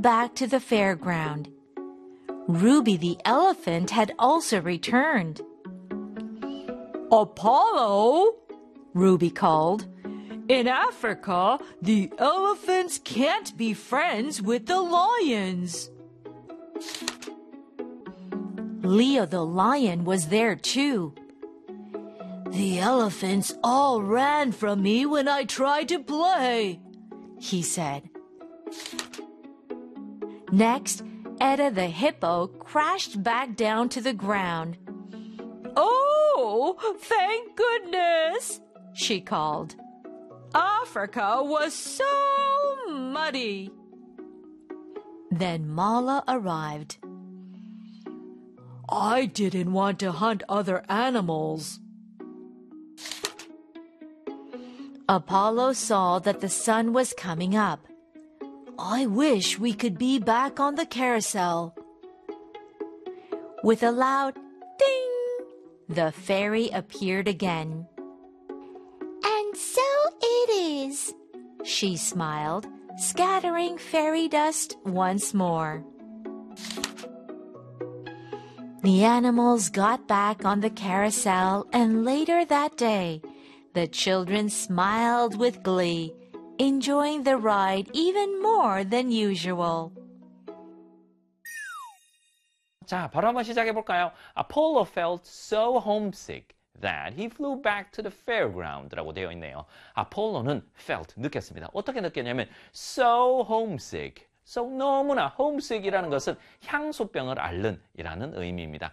back to the fairground. Ruby the elephant had also returned. Apollo, Ruby called. In Africa, the elephants can't be friends with the lions. Leo the lion was there too. The elephants all ran from me when I tried to play, he said. Next, Etta the hippo crashed back down to the ground. Oh, thank goodness, she called. Africa was so muddy. Then Mala arrived. I didn't want to hunt other animals. Apollo saw that the sun was coming up. I wish we could be back on the carousel. With a loud ding, the fairy appeared again. And so it is, she smiled, scattering fairy dust once more. The animals got back on the carousel, and later that day, the children smiled with glee, enjoying the ride even more than usual. 자, 바로 한번 시작해 볼까요? Apollo felt so homesick that he flew back to the fairground라고 되어 있네요. 아폴로는 felt, 느꼈습니다. 어떻게 느꼈냐면 so homesick, so 너무나 homesick이라는 것은 향수병을 앓는 이라는 의미입니다.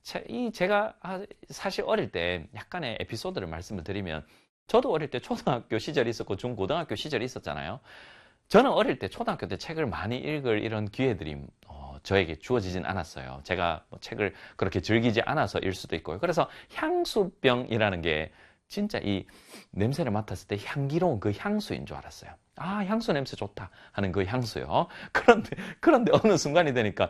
제가 사실 어릴 때 약간의 에피소드를 말씀을 드리면 저도 어릴 때 초등학교 시절이 있었고 중고등학교 시절이 있었잖아요. 저는 어릴 때 초등학교 때 책을 많이 읽을 이런 기회들이 저에게 주어지진 않았어요. 제가 책을 그렇게 즐기지 않아서일 수도 있고요. 그래서 향수병이라는 게 진짜 이 냄새를 맡았을 때 향기로운 그 향수인 줄 알았어요. 아, 향수 냄새 좋다 하는 그 향수요. 그런데 어느 순간이 되니까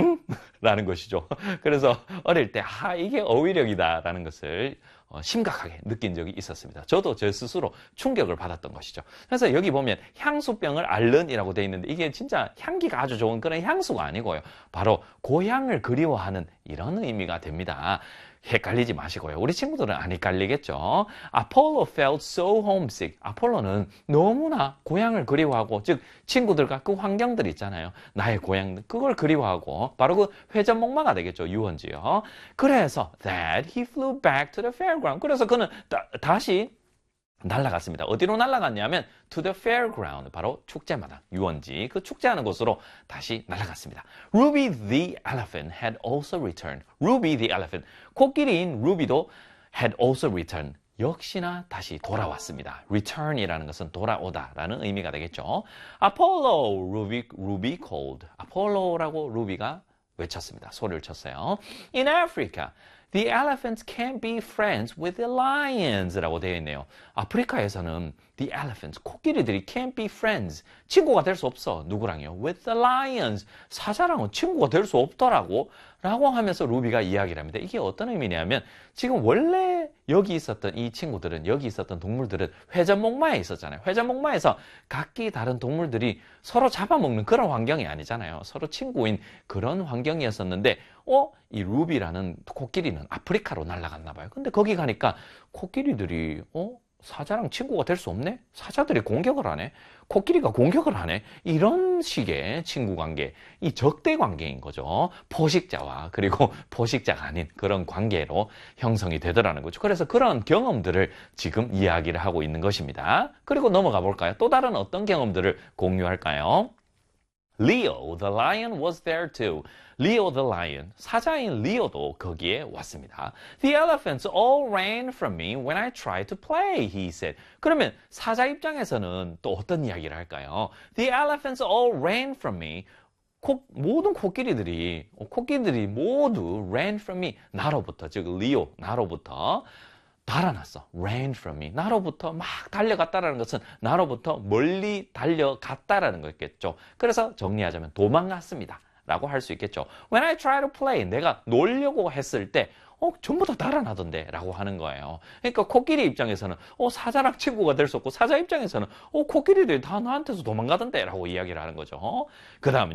라는 것이죠. 그래서 어릴 때 이게 어휘력이다 라는 것을 심각하게 느낀 적이 있었습니다. 저도 제 스스로 충격을 받았던 것이죠. 그래서 여기 보면 향수병을 앓는 이라고 되어 있는데 이게 진짜 향기가 아주 좋은 그런 향수가 아니고요. 바로 고향을 그리워하는 이런 의미가 됩니다. 헷갈리지 마시고요. 우리 친구들은 안 헷갈리겠죠. Apollo felt so homesick. 아폴로는 너무나 고향을 그리워하고, 즉 친구들과 그 환경들 있잖아요. 나의 고향, 그걸 그리워하고 바로 그 회전목마가 되겠죠. 유원지요. 그래서 that he flew back to the fairground. 그래서 그는 다시 날아갔습니다. 어디로 날아갔냐면 to the fairground, 바로 축제마당, 유원지, 그 축제하는 곳으로 다시 날아갔습니다. Ruby the elephant had also returned. Ruby the elephant, 코끼리인 루비도 had also returned. 역시나 다시 돌아왔습니다. return이라는 것은 돌아오다 라는 의미가 되겠죠. Apollo, Ruby called. 아폴로라고 루비가 외쳤습니다. 소리를 쳤어요. In Africa, the elephants can't be friends with the lions 라고 되어 있네요. 아프리카에서는 the elephants, 코끼리들이 can't be friends, 친구가 될 수 없어. 누구랑요? with the lions, 사자랑은 친구가 될 수 없더라고 라고 하면서 루비가 이야기를 합니다. 이게 어떤 의미냐면 지금 원래 여기 있었던 이 친구들은, 여기 있었던 동물들은 회전목마에 있었잖아요. 회전목마에서 각기 다른 동물들이 서로 잡아먹는 그런 환경이 아니잖아요. 서로 친구인 그런 환경이었었는데 이 루비라는 코끼리는 아프리카로 날아갔나 봐요. 근데 거기 가니까 코끼리들이 사자랑 친구가 될 수 없네? 사자들이 공격을 하네? 코끼리가 공격을 하네? 이런 식의 친구 관계, 이 적대 관계인 거죠. 포식자와 그리고 포식자가 아닌 그런 관계로 형성이 되더라는 거죠. 그래서 그런 경험들을 지금 이야기를 하고 있는 것입니다. 그리고 넘어가 볼까요? 또 다른 어떤 경험들을 공유할까요? Leo the lion was there too. Leo the lion, 사자인 리오도 거기에 왔습니다. The elephants all ran from me when I tried to play, he said. 그러면 사자 입장에서는 또 어떤 이야기를 할까요? The elephants all ran from me. 모든 코끼리들이 모두 ran from me, 나로부터, 즉 리오, 나로부터 달아났어. ran from me. 나로부터 막 달려갔다라는 것은 나로부터 멀리 달려갔다라는 거겠죠. 그래서 정리하자면 도망갔습니다 라고 할 수 있겠죠. When I try to play, 내가 놀려고 했을 때 전부 다 달아나던데 라고 하는 거예요. 그러니까 코끼리 입장에서는 사자랑 친구가 될 수 없고, 사자 입장에서는 코끼리들이 다 나한테서 도망가던데 라고 이야기를 하는 거죠. 그 다음은요.